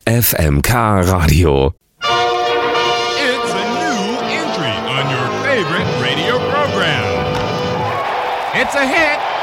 FMK Radio. It's a new entry on your favorite radio program. It's a hit.